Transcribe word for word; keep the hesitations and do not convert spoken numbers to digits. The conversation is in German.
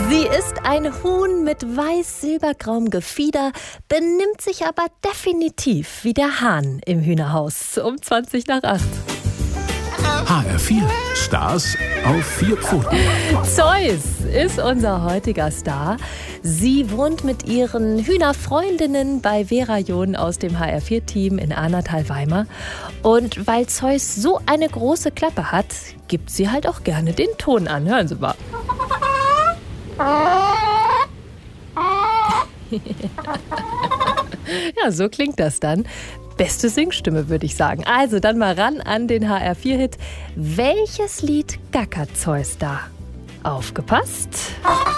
Sie ist ein Huhn mit weiß-silbergrauem Gefieder, benimmt sich aber definitiv wie der Hahn im Hühnerhaus. Um zwanzig nach acht. H R vier. Stars auf vier Pfoten. Zeus ist unser heutiger Star. Sie wohnt mit ihren Hühnerfreundinnen bei Verajon aus dem H R vier Team in Ahnatal-Weimar. Und weil Zeus so eine große Klappe hat, gibt sie halt auch gerne den Ton an. Hören Sie mal. Ja, so klingt das dann. Beste Singstimme, würde ich sagen. Also dann mal ran an den H R vier Hit. Welches Lied gackert Zeus da? Aufgepasst!